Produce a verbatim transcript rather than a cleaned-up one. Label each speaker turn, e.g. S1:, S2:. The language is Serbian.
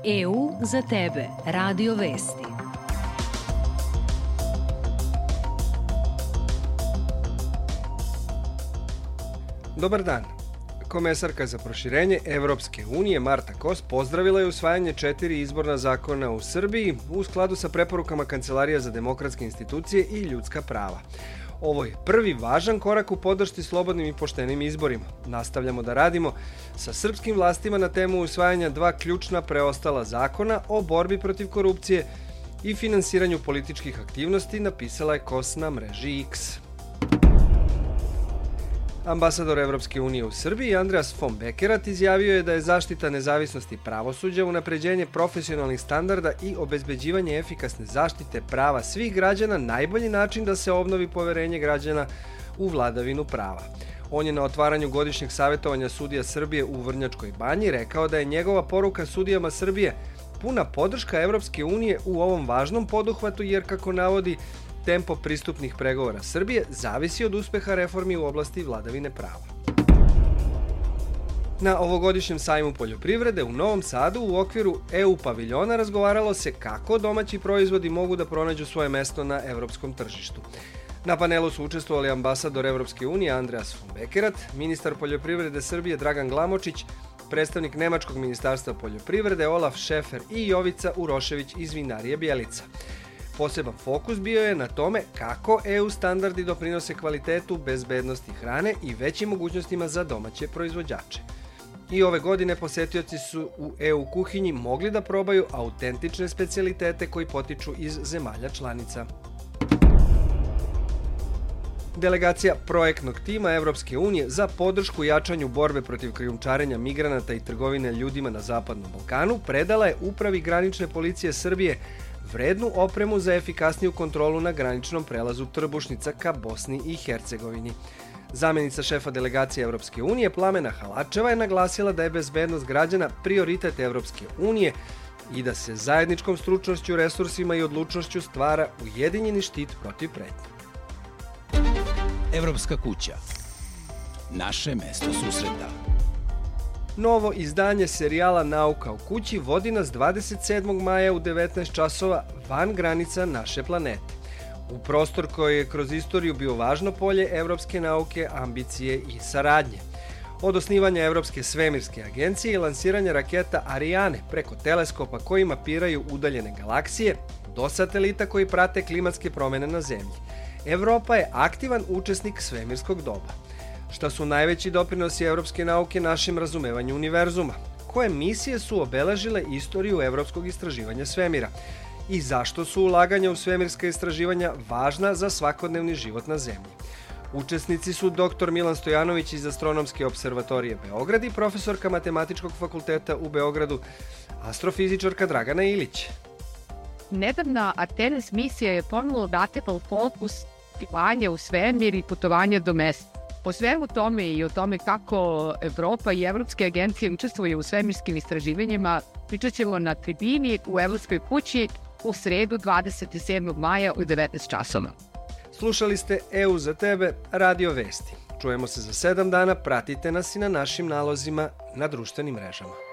S1: E U za tebe. Radio Vesti.
S2: Dobar dan. Komesarka za proširenje Evropske unije Marta Kos pozdravila je usvajanje četiri izborna zakona u Srbiji u skladu sa preporukama Kancelarija za demokratske institucije i ljudska prava. Ovo je prvi važan korak u podršci slobodnim i poštenim izborima. Nastavljamo da radimo sa srpskim vlastima na temu usvajanja dva ključna preostala zakona o borbi protiv korupcije i finansiranju političkih aktivnosti, napisala je Kos na mreži X. Ambasador Evropske unije u Srbiji Andreas von Bekerat izjavio je da je zaštita nezavisnosti pravosuđa, unapređenje profesionalnih standarda i obezbeđivanje efikasne zaštite prava svih građana najbolji način da se obnovi poverenje građana u vladavinu prava. On je na otvaranju godišnjeg savjetovanja sudija Srbije u Vrnjačkoj Banji rekao da je njegova poruka sudijama Srbije puna podrška Evropske unije u ovom važnom poduhvatu jer, kako navodi, tempo pristupnih pregovora Srbije zavisi od uspeha reformi u oblasti vladavine prava. Na ovogodišnjem sajmu poljoprivrede u Novom Sadu u okviru E U paviljona razgovaralo se kako domaći proizvodi mogu da pronađu svoje mesto na evropskom tržištu. Na panelu su učestvovali ambasador Evropske unije Andreas von Bekerat, ministar poljoprivrede Srbije Dragan Glamočić, predstavnik Nemačkog ministarstva poljoprivrede Olaf Šefer i Jovica Urošević iz vinarije Bjelica. Poseban fokus bio je na tome kako E U standardi doprinose kvalitetu, bezbednosti hrane i većim mogućnostima za domaće proizvođače. I ove godine posetioci su u E U kuhinji mogli da probaju autentične specijalitete koji potiču iz zemalja članica. Delegacija projektnog tima Evropske unije za podršku jačanju borbe protiv krijumčarenja migranata i trgovine ljudima na Zapadnom Balkanu predala je Upravi granične policije Srbije vrednu opremu za efikasniju kontrolu na graničnom prelazu Trbušnica ka Bosni i Hercegovini. Zamenica šefa delegacije Evropske unije Plamena Halačeva je naglasila da je bezbednost građana prioritet Evropske unije i da se zajedničkom stručnošću, resursima i odlučnošću stvara ujedinjeni štit protiv pretnje.
S3: Evropska kuća. Naše mesto susreta.
S2: Novo izdanje serijala Nauka u kući vodi nas dvadeset sedmog maja u devetnaest časova van granica naše planete. U prostor koji je kroz istoriju bio važno polje evropske nauke, ambicije i saradnje. Od osnivanja Evropske svemirske agencije i lansiranja raketa Ariane preko teleskopa koji mapiraju udaljene galaksije do satelita koji prate klimatske promene na Zemlji. Evropa je aktivan učesnik svemirskog doba. Šta su najveći doprinosi evropske nauke našem razumevanju univerzuma? Koje misije su obeležile istoriju evropskog istraživanja svemira? I zašto su ulaganja u svemirska istraživanja važna za svakodnevni život na Zemlji? Učesnici su doktor Milan Stojanović iz Astronomske observatorije Beograd i profesorka Matematičkog fakulteta u Beogradu, astrofizičarka Dragana Ilić.
S4: Nedavna Artemis misija je ponovno vratila fokus putovanja u svemir i putovanja do mesta. O svemu tome i o tome kako Evropa i evropske agencije učestvuju u svemirskim istraživanjima pričat ćemo na tribini u Evropskoj kući u sredu dvadeset sedmog maja u devetnaest časova.
S2: Slušali ste E U za tebe, Radio Vesti. Čujemo se za sedam dana, pratite nas i na našim nalozima na društvenim mrežama.